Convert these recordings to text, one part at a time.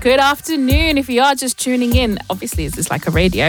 Good afternoon. If you are just tuning in, obviously this is like a radio.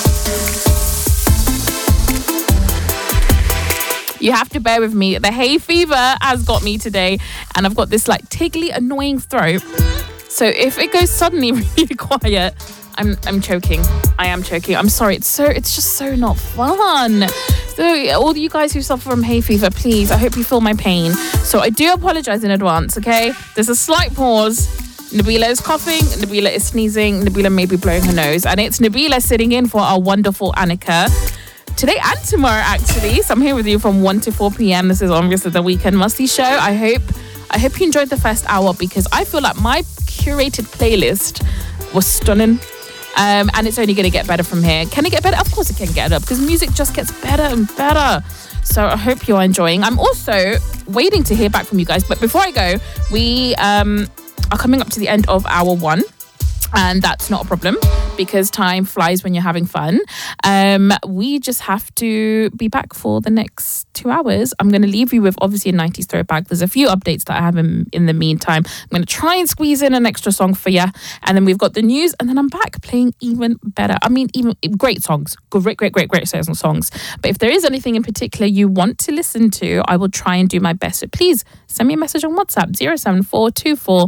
You have to bear with me. The hay fever has got me today, and I've got this like tickly, annoying throat. So if it goes suddenly really quiet, I'm choking. I am choking. I'm sorry. It's just so not fun. So all you guys who suffer from hay fever, please, I hope you feel my pain. So I do apologize in advance, okay? There's a slight pause. Nabila is coughing, Nabila is sneezing, Nabila may be blowing her nose. And it's Nabila sitting in for our wonderful Annika today and tomorrow, actually. So I'm here with you from 1 to 4 p.m. This is obviously the Weekend Musty Show. I hope you enjoyed the first hour, because I feel like my curated playlist was stunning. And it's only going to get better from here. Can it get better? Of course it can get better, because music just gets better and better. So I hope you are enjoying. I'm also waiting to hear back from you guys. But before I go, we are coming up to the end of hour 1. And that's not a problem, because time flies when you're having fun. We just have to be back for the next 2 hours. I'm going to leave you with obviously a 90s throwback. There's a few updates that I have in the meantime. I'm going to try and squeeze in an extra song for you. And then we've got the news, and then I'm back playing even better. I mean, even great songs. Great songs. But if there is anything in particular you want to listen to, I will try and do my best. So please send me a message on WhatsApp, 07424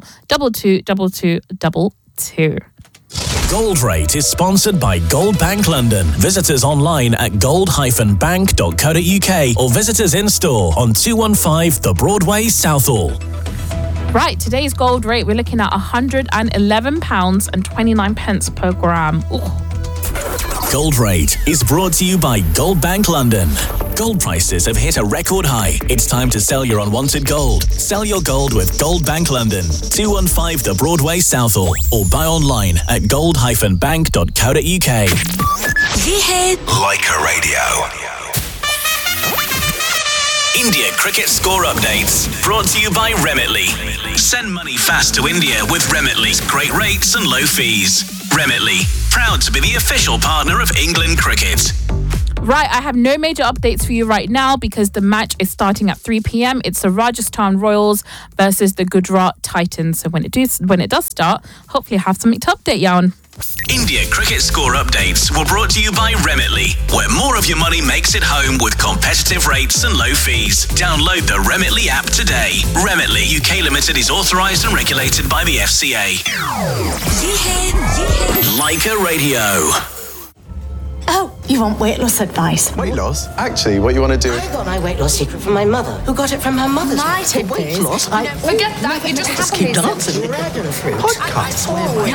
222222. Gold Rate is sponsored by Gold Bank London. Visit us online at gold-bank.co.uk or visit us in store on 215 The Broadway, Southall. Right, today's gold rate, we're looking at £111.29 per gram. Ooh. Gold Rate is brought to you by Gold Bank London. Gold prices have hit a record high. It's time to sell your unwanted gold. Sell your gold with Gold Bank London, 215 The Broadway, Southall, or buy online at gold-bank.co.uk. Leica Radio. India cricket score updates, brought to you by Remitly. Send money fast to India with Remitly's great rates and low fees. Remitly, proud to be the official partner of England cricket. Right, I have no major updates for you right now, because the match is starting at 3 p.m. It's the Rajasthan Royals versus the Gujarat Titans. So when it does start, hopefully I have something to update you on. India cricket score updates were brought to you by Remitly, where more of your money makes it home with competitive rates and low fees. Download the Remitly app today. Remitly UK Limited is authorised and regulated by the FCA. Leica Radio. Oh, you want weight loss advice? Weight loss? Actually, what you want to do... I got my weight loss secret from my mother, who got it from her mother's. My tip weight is... loss? forget that, you just keep dancing. Dragon fruit. Podcast.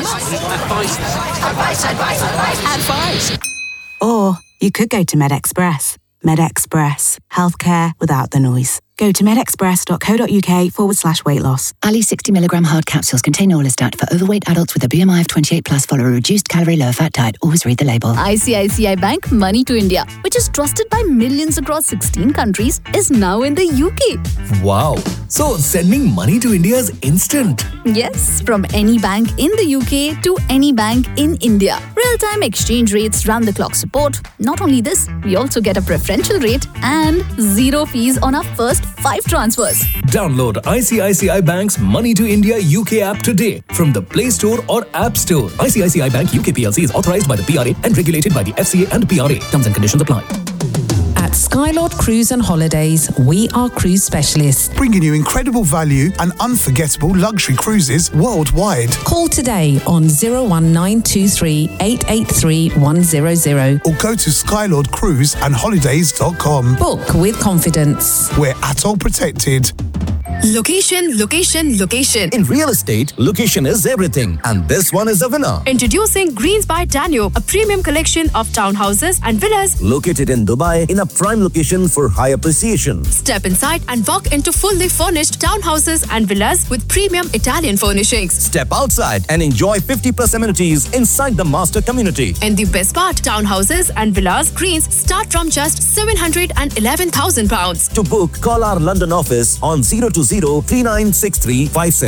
Advice. Or you could go to MedExpress. MedExpress. Healthcare without the noise. Go to medexpress.co.uk/weight loss. Ali 60mg hard capsules contain orlistat for overweight adults with a BMI of 28 plus. Follow a reduced calorie, low fat diet. Always read the label. ICICI Bank Money to India, which is trusted by millions across 16 countries, is now in the UK. Wow. So sending money to India is instant. Yes, from any bank in the UK to any bank in India. Real-time exchange rates, round-the-clock support. Not only this, we also get a preferential rate and 0 fees on our first 5 transfers. Download ICICI Bank's Money to India UK app today from the Play Store or App Store. ICICI Bank UK PLC is authorized by the PRA and regulated by the FCA and PRA. Terms and conditions apply. At Skylord Cruise and Holidays, we are cruise specialists, bringing you incredible value and unforgettable luxury cruises worldwide. Call today on 01923 883 100 or go to skylordcruiseandholidays.com. Book with confidence. We're ATOL protected. Location, location, location. In real estate, location is everything. And this one is a winner. Introducing Greens by Danio, a premium collection of townhouses and villas. Located in Dubai, in a prime location for high appreciation. Step inside and walk into fully furnished townhouses and villas with premium Italian furnishings. Step outside and enjoy 50+ amenities inside the master community. And the best part, townhouses and villas Greens start from just £711,000. To book, call our London office on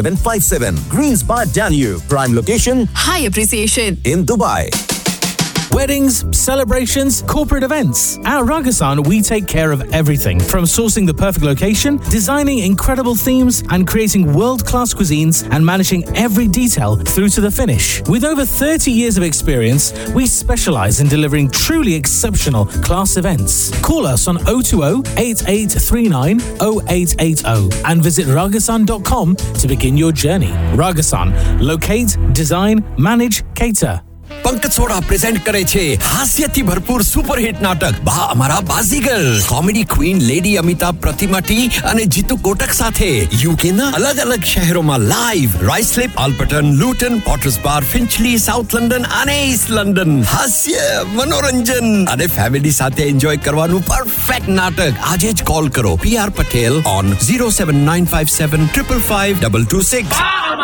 020-3963-5757. Greens by Danube. Prime location, high appreciation. in Dubai. Weddings, celebrations, corporate events. At Ragasan, we take care of everything from sourcing the perfect location, designing incredible themes, and creating world-class cuisines and managing every detail through to the finish. With over 30 years of experience, we specialize in delivering truly exceptional class events. Call us on 020-8839-0880 and visit ragasan.com to begin your journey. Ragasan, locate, design, manage, cater. Pankaj soda present करे छे हास्यથી ભરપૂર superhit નાટક બા અમારા Baazigar comedy queen lady Amitabh પ્રતિમાટી અને જીતુ કોટક સાથે યુકેના અલગ-અલગ શહેરોમાં લાઈવ રાઇસલેપ આલ્બર્ટન લુટન પોટર્સ બાર ફિન્ચલી સાઉથ લંડન અને ઈસ્ટ લંડન હાસ્ય મનોરંજન અને ફેમિલી સાથે એન્જોય કરવાનું પરફેક્ટ નાટક આજે જ કોલ કરો PR Patel on 07957555226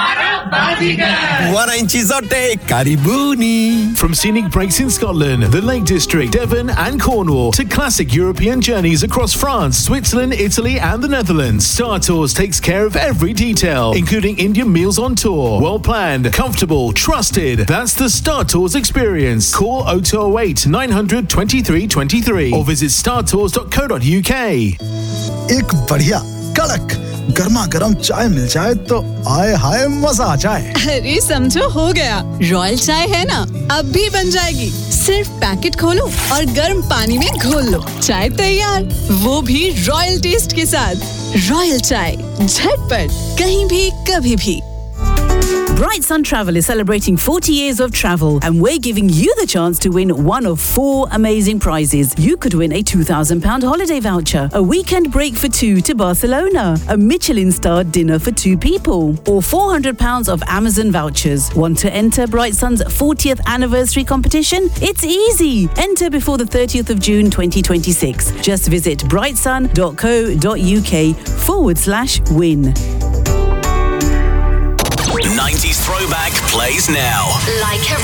Waranchizote Karibuni. From scenic breaks in Scotland, the Lake District, Devon and Cornwall to classic European journeys across France, Switzerland, Italy and the Netherlands, Star Tours takes care of every detail, including Indian meals on tour. Well planned, comfortable, trusted. That's the Star Tours experience. Call 0208 900 2323 or visit startours.co.uk. एक बढ़िया कड़क गर्मा गर्म चाय मिल जाए तो आए हाय मजा आ जाए। अरे समझो हो गया, रॉयल चाय है ना अब भी बन जाएगी। सिर्फ पैकेट खोलो और गर्म पानी में घोल लो, चाय तैयार, वो भी रॉयल टेस्ट के साथ। रॉयल चाय झटपट कहीं भी कभी भी। Bright Sun Travel is celebrating 40 years of travel and we're giving you the chance to win one of 4 amazing prizes. You could win a £2,000 holiday voucher, a weekend break for 2 to Barcelona, a Michelin-starred dinner for 2 people, or £400 of Amazon vouchers. Want to enter Bright Sun's 40th anniversary competition? It's easy. Enter before the 30th of June 2026. Just visit brightsun.co.uk/win. 90s Throwback plays now. Like a